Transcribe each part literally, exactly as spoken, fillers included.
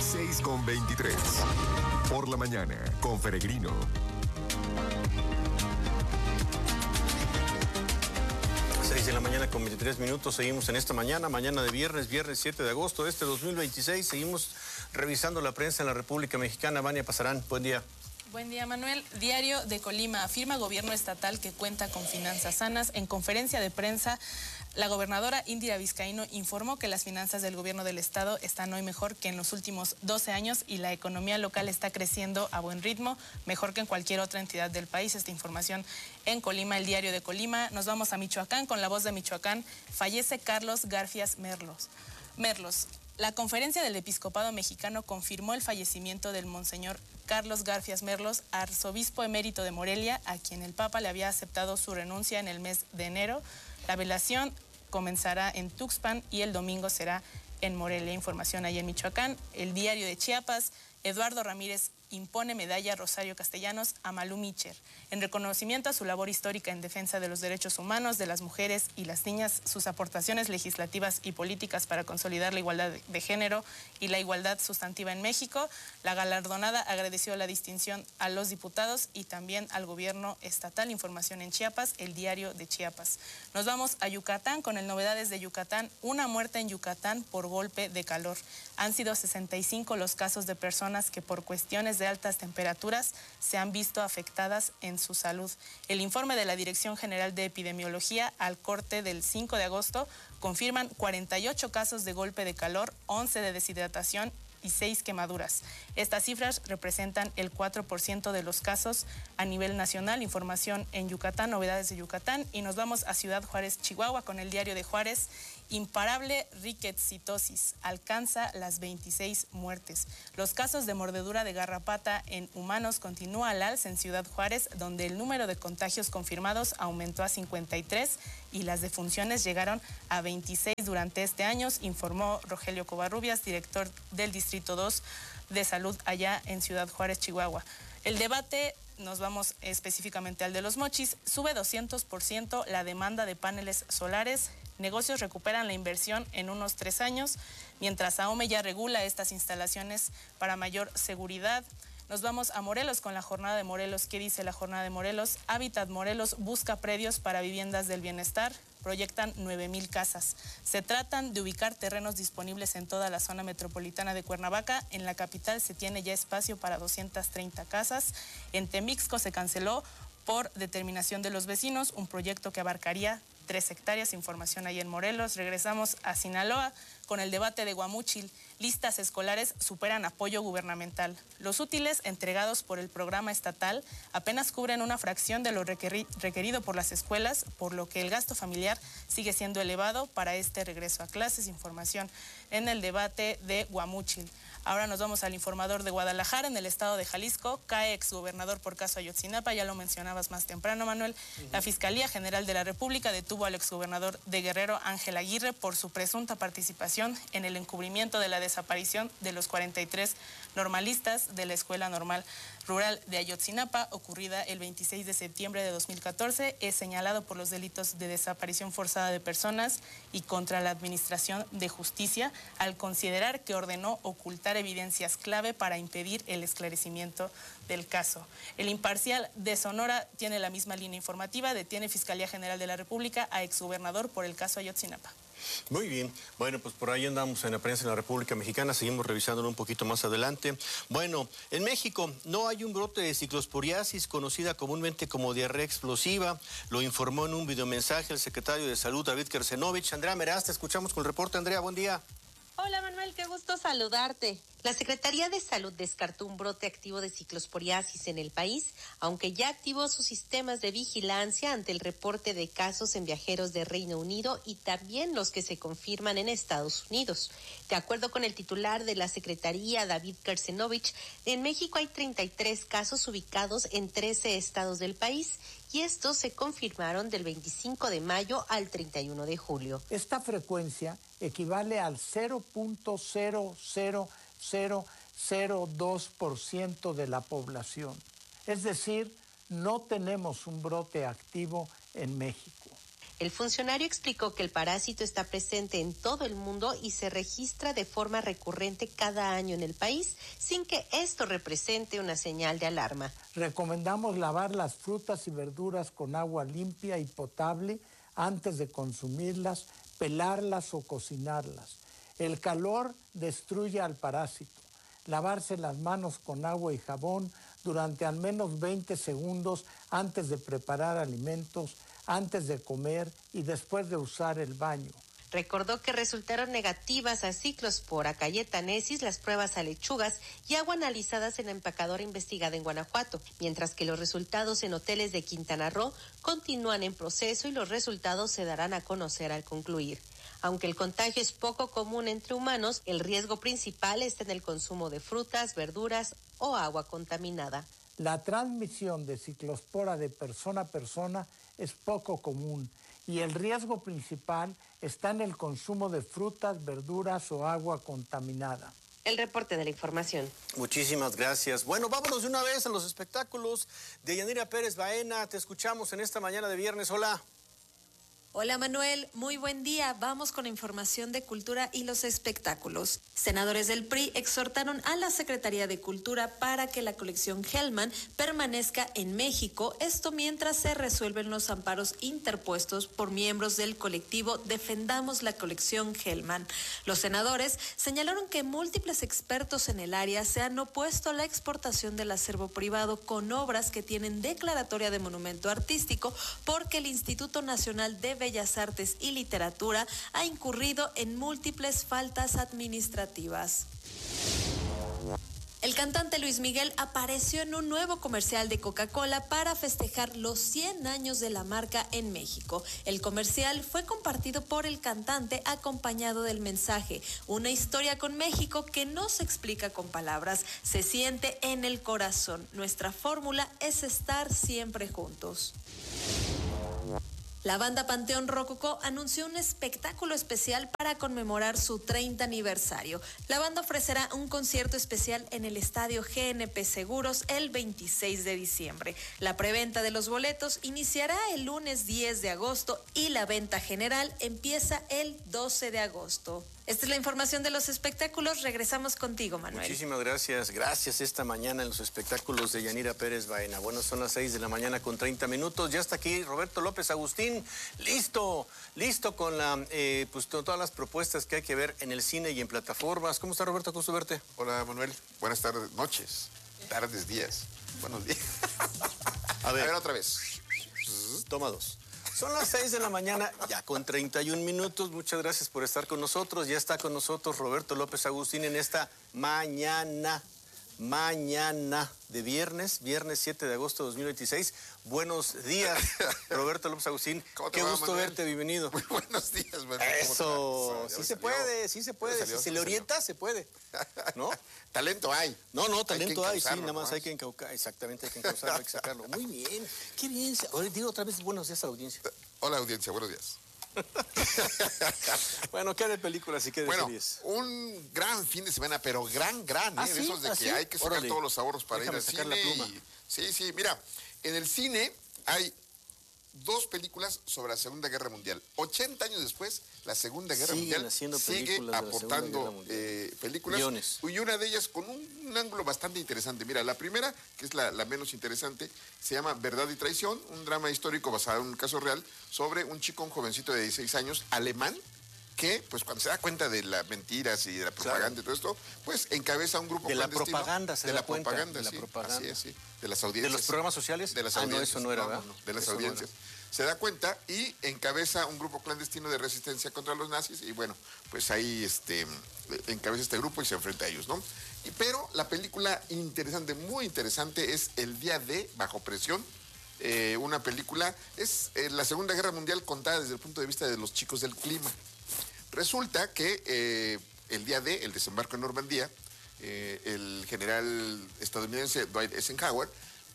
seis con veintitrés. Por la mañana, con Peregrino. seis de la mañana con veintitrés minutos. Seguimos en esta mañana, mañana de viernes, viernes siete de agosto de este dos mil veintiséis. Seguimos revisando la prensa en la República Mexicana. Vania Pasarán, buen día. Buen día, Manuel. Diario de Colima. Afirma gobierno estatal que cuenta con finanzas sanas. En conferencia de prensa, la gobernadora Indira Vizcaíno informó que las finanzas del gobierno del estado están hoy mejor que en los últimos doce años y la economía local está creciendo a buen ritmo, mejor que en cualquier otra entidad del país. Esta información en Colima, el Diario de Colima. Nos vamos a Michoacán con La Voz de Michoacán. Fallece Carlos Garfias Merlos. Merlos. La Conferencia del Episcopado Mexicano confirmó el fallecimiento del monseñor Carlos Garfias Merlos, arzobispo emérito de Morelia, a quien el Papa le había aceptado su renuncia en el mes de enero. La velación comenzará en Tuxpan y el domingo será en Morelia. Información ahí en Michoacán. El Diario de Chiapas. Eduardo Ramírez impone medalla Rosario Castellanos a Malú Micher. En reconocimiento a su labor histórica en defensa de los derechos humanos, de las mujeres y las niñas, sus aportaciones legislativas y políticas para consolidar la igualdad de género y la igualdad sustantiva en México, la galardonada agradeció la distinción a los diputados y también al gobierno estatal. Información en Chiapas, el Diario de Chiapas. Nos vamos a Yucatán con el Novedades de Yucatán. Una muerte en Yucatán por golpe de calor. Han sido sesenta y cinco los casos de personas que por cuestiones de altas temperaturas se han visto afectadas en su salud. El informe de la Dirección General de Epidemiología al corte del cinco de agosto confirman cuarenta y ocho casos de golpe de calor, once de deshidratación y seis quemaduras. Estas cifras representan el cuatro por ciento de los casos a nivel nacional. Información en Yucatán, Novedades de Yucatán. Y nos vamos a Ciudad Juárez, Chihuahua, con el Diario de Juárez. Imparable rickettsitosis alcanza las veintiséis muertes. Los casos de mordedura de garrapata en humanos continúa al alza en Ciudad Juárez, donde el número de contagios confirmados aumentó a cincuenta y tres y las defunciones llegaron a veintiséis durante este año, informó Rogelio Covarrubias, director del Distrito dos de Salud allá en Ciudad Juárez, Chihuahua. El debate, nos vamos específicamente al de Los Mochis, sube doscientos por ciento la demanda de paneles solares. Negocios recuperan la inversión en unos tres años, mientras AOME ya regula estas instalaciones para mayor seguridad. Nos vamos a Morelos con la jornada de Morelos. ¿Qué dice la jornada de Morelos? Hábitat Morelos busca predios para viviendas del bienestar. Proyectan nueve mil casas. Se tratan de ubicar terrenos disponibles en toda la zona metropolitana de Cuernavaca. En la capital se tiene ya espacio para doscientas treinta casas. En Temixco se canceló por determinación de los vecinos un proyecto que abarcaría tres hectáreas. Información ahí en Morelos. Regresamos a Sinaloa con el debate de Guamúchil. Listas escolares superan apoyo gubernamental. Los útiles entregados por el programa estatal apenas cubren una fracción de lo requeri- requerido por las escuelas, por lo que el gasto familiar sigue siendo elevado para este regreso a clases. Información en el debate de Guamúchil. Ahora nos vamos al informador de Guadalajara. En el estado de Jalisco cae exgobernador por caso Ayotzinapa, ya lo mencionabas más temprano, Manuel. Uh-huh. La Fiscalía General de la República detuvo al exgobernador de Guerrero, Ángel Aguirre, por su presunta participación en el encubrimiento de la desaparición de los cuarenta y tres normalistas de la Escuela Normal Rural de Ayotzinapa, ocurrida el veintiséis de septiembre de dos mil catorce. Es señalado por los delitos de desaparición forzada de personas y contra la administración de justicia, al considerar que ordenó ocultar evidencias clave para impedir el esclarecimiento del caso. El Imparcial de Sonora tiene la misma línea informativa, detiene Fiscalía General de la República a exgobernador por el caso Ayotzinapa. Muy bien, bueno, pues por ahí andamos en la prensa en la República Mexicana, seguimos revisándolo un poquito más adelante. Bueno, en México no hay un brote de ciclosporiasis, conocida comúnmente como diarrea explosiva, lo informó en un videomensaje el secretario de Salud, David Kersenovich. Andrea Meraz, te escuchamos con el reporte. Andrea, buen día. Hola Manuel, qué gusto saludarte. La Secretaría de Salud descartó un brote activo de ciclosporiasis en el país, aunque ya activó sus sistemas de vigilancia ante el reporte de casos en viajeros de Reino Unido y también los que se confirman en Estados Unidos. De acuerdo con el titular de la Secretaría, David Kersenovich, en México hay treinta y tres casos ubicados en trece estados del país y estos se confirmaron del veinticinco de mayo al treinta y uno de julio. Esta frecuencia equivale al cero punto cero cero cero cero dos por ciento de la población. Es decir, no tenemos un brote activo en México. El funcionario explicó que el parásito está presente en todo el mundo y se registra de forma recurrente cada año en el país, sin que esto represente una señal de alarma. Recomendamos lavar las frutas y verduras con agua limpia y potable antes de consumirlas, pelarlas o cocinarlas. El calor destruye al parásito. Lavarse las manos con agua y jabón durante al menos veinte segundos antes de preparar alimentos, antes de comer y después de usar el baño. Recordó que resultaron negativas a Ciclospora cayetanensis las pruebas a lechugas y agua analizadas en la empacadora investigada en Guanajuato, mientras que los resultados en hoteles de Quintana Roo continúan en proceso y los resultados se darán a conocer al concluir. Aunque el contagio es poco común entre humanos, el riesgo principal está en el consumo de frutas, verduras o agua contaminada. La transmisión de ciclospora de persona a persona es poco común y el riesgo principal está en el consumo de frutas, verduras o agua contaminada. El reporte de la información. Muchísimas gracias. Bueno, vámonos de una vez a los espectáculos de Yanira Pérez Baena. Te escuchamos en esta mañana de viernes. Hola. Hola Manuel, muy buen día. Vamos con información de cultura y los espectáculos. Senadores del P R I exhortaron a la Secretaría de Cultura para que la colección Hellman permanezca en México, esto mientras se resuelven los amparos interpuestos por miembros del colectivo Defendamos la colección Hellman. Los senadores señalaron que múltiples expertos en el área se han opuesto a la exportación del acervo privado con obras que tienen declaratoria de monumento artístico porque el Instituto Nacional de Bellas Artes y Literatura ha incurrido en múltiples faltas administrativas. El cantante Luis Miguel apareció en un nuevo comercial de Coca-Cola para festejar los cien años de la marca en México. El comercial fue compartido por el cantante acompañado del mensaje: una historia con México que no se explica con palabras, se siente en el corazón. Nuestra fórmula es estar siempre juntos. La banda Panteón Rococó anunció un espectáculo especial para conmemorar su treinta aniversario. La banda ofrecerá un concierto especial en el estadio G N P Seguros el veintiséis de diciembre. La preventa de los boletos iniciará el lunes diez de agosto y la venta general empieza el doce de agosto. Esta es la información de los espectáculos. Regresamos contigo, Manuel. Muchísimas gracias. Gracias esta mañana en los espectáculos de Yanira Pérez Baena. Bueno, son las seis de la mañana con treinta minutos. Ya está aquí Roberto López Agustín. Listo, listo con la, eh, pues, todas las propuestas que hay que ver en el cine y en plataformas. ¿Cómo está, Roberto? Gusto verte. Hola, Manuel. Buenas tardes, noches, tardes, días. Buenos días. A ver, A ver otra vez. Toma dos. Son las seis de la mañana, ya con treinta y un minutos. Muchas gracias por estar con nosotros. Ya está con nosotros Roberto López Agustín en esta mañana, mañana de viernes, viernes siete de agosto de dos mil veintiséis. Buenos días, Roberto López Agustín. Qué va, gusto Manuel? verte, bienvenido. Muy buenos días, Manuel. Eso, sí se puede, sí se puede. salió, Si se sí le salió. orienta, se puede. ¿No? Talento hay. No, no, talento hay, sí, encauzarlo nada más nomás. hay que encaucar, exactamente, hay que encauzarlo, hay que sacarlo. Muy bien, qué bien. Ahora digo otra vez buenos días a la audiencia. Hola, audiencia, buenos días. Bueno, ¿qué de películas y qué de Bueno, series? un gran fin de semana, pero gran, gran, ¿eh? ¿Ah, De sí? esos de ¿Ah, que sí? hay que sacar Órale. todos los ahorros para Déjame ir al sacar la cine. pluma. y- Sí, sí, mira, en el cine hay dos películas sobre la Segunda Guerra Mundial. ochenta años después, la Segunda Guerra Siguen Mundial haciendo sigue películas de la Segunda aportando Guerra Mundial. eh, películas. Guiones. Y una de ellas con un, un ángulo bastante interesante. Mira, la primera, que es la, la menos interesante, se llama Verdad y Traición, un drama histórico basado en un caso real sobre un chico, un jovencito de dieciséis años, alemán, que, pues, cuando se da cuenta de las mentiras y de la propaganda y todo esto, pues, encabeza un grupo De la clandestino. propaganda, se de da la cuenta, propaganda, de la sí, propaganda. así es, sí, de las ¿De audiencias. los programas sociales? De las Ah, no, audiencias. eso no era, no, ¿verdad? no, de las Eso no audiencias. Se da cuenta y encabeza un grupo clandestino de resistencia contra los nazis y bueno, pues ahí este, encabeza este grupo y se enfrenta a ellos, ¿no? Y, pero la película interesante, muy interesante, es El Día D, Bajo Presión. Eh, una película, es eh, la Segunda Guerra Mundial contada desde el punto de vista de los chicos del clima. Resulta que eh, el día D, el desembarco en Normandía, eh, el general estadounidense Dwight Eisenhower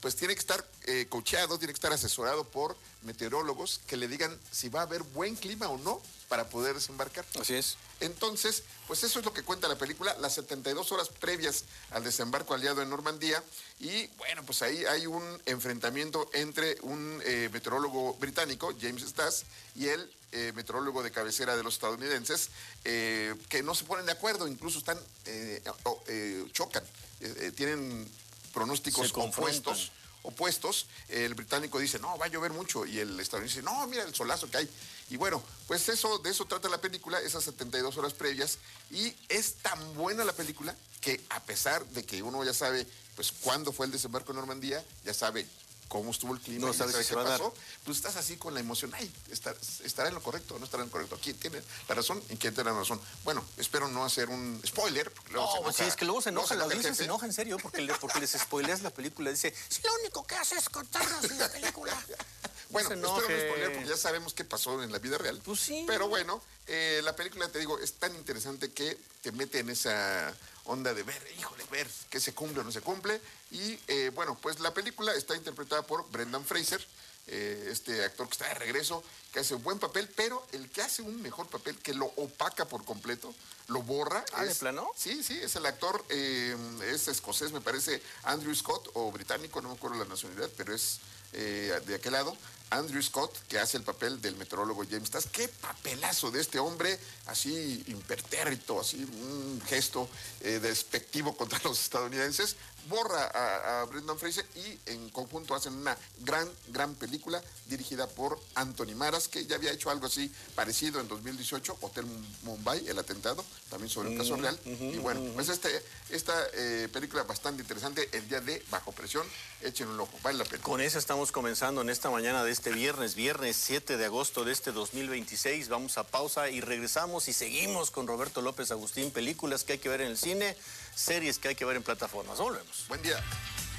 pues tiene que estar eh, coacheado, tiene que estar asesorado por meteorólogos que le digan si va a haber buen clima o no para poder desembarcar. Así es. Entonces, pues eso es lo que cuenta la película, las setenta y dos horas previas al desembarco aliado en Normandía. Y bueno, pues ahí hay un enfrentamiento entre un eh, meteorólogo británico, James Stas, y el eh, meteorólogo de cabecera de los estadounidenses, eh, que no se ponen de acuerdo, incluso están, eh, oh, eh, chocan, eh, eh, tienen pronósticos opuestos. opuestos, el británico dice, no, va a llover mucho, y el estadounidense dice, no, mira el solazo que hay. Y bueno, pues eso, de eso trata la película, esas setenta y dos horas previas, y es tan buena la película que a pesar de que uno ya sabe, pues, cuándo fue el desembarco en Normandía, ya sabe cómo estuvo el clima, no sabes sabe si qué se va a dar. pasó, pues estás así con la emoción, ay, estar, estará en lo correcto o no estará en lo correcto, quién tiene la razón y quién tiene la razón. Bueno, espero no hacer un spoiler, porque luego No, se enoja, sí, es que luego se enoja, la el audiencia jefe. se enoja en serio porque, le, porque les spoileas la película. Dice, si lo único que haces es contarnos la película. Bueno, se espero no enoje. spoiler porque ya sabemos qué pasó en la vida real. Pues sí. Pero bueno, eh, la película, te digo, es tan interesante que te mete en esa onda de ver, híjole, ver qué se cumple o no se cumple. Y eh, bueno, pues la película está interpretada por Brendan Fraser, eh, este actor que está de regreso, que hace un buen papel, pero el que hace un mejor papel, que lo opaca por completo, lo borra. ¿Ah, de es, plano? Sí, sí, es el actor, eh, es escocés, me parece, Andrew Scott, o británico, no me acuerdo la nacionalidad, pero es eh, de aquel lado. Andrew Scott, que hace el papel del meteorólogo James Stas. Qué papelazo de este hombre, así impertérrito, así un gesto eh, despectivo contra los estadounidenses. Borra a, a Brendan Fraser y en conjunto hacen una gran, gran película dirigida por Anthony Maras, que ya había hecho algo así parecido en dos mil dieciocho, Hotel Mumbai, el atentado, también sobre un caso real. Uh-huh, y bueno, uh-huh. pues este, esta eh, película bastante interesante, El día de Bajo Presión, echen un ojo, vale la pena. Con eso estamos comenzando en esta mañana de este viernes, viernes siete de agosto de este dos mil veintiséis. Vamos a pausa y regresamos y seguimos con Roberto López Agustín, películas que hay que ver en el cine, series que hay que ver en plataformas. Volvemos. Buen día.